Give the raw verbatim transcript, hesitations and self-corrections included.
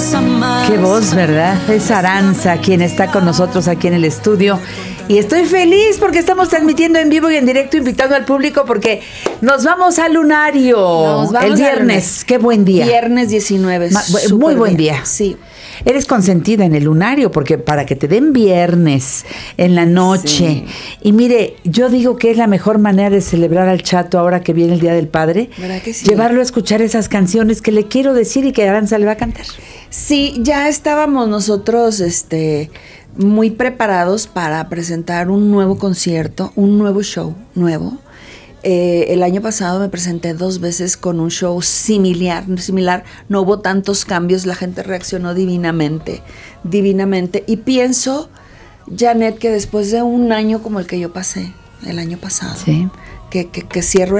Qué voz, ¿verdad? Es Aranza quien está con nosotros aquí en el estudio. Y estoy feliz porque estamos transmitiendo en vivo y en directo, invitando al público porque nos vamos al lunario. Nos vamos el viernes. Qué buen día. Viernes diecinueve. Ma- muy buen bien. día. Sí. Eres consentida en el lunario porque para que te den viernes en la noche. Sí. Y mire, yo digo que es la mejor manera de celebrar al Chato ahora que viene el Día del Padre. ¿Verdad que sí? Llevarlo a escuchar esas canciones que le quiero decir y que Aranza le va a cantar. Sí, ya estábamos nosotros este, muy preparados para presentar un nuevo concierto, un nuevo show nuevo. Eh, el año pasado me presenté dos veces con un show similar, similar, no hubo tantos cambios, la gente reaccionó divinamente, divinamente. Y pienso, Janet, que después de un año como el que yo pasé, el año pasado, Sí. que, que, que cierro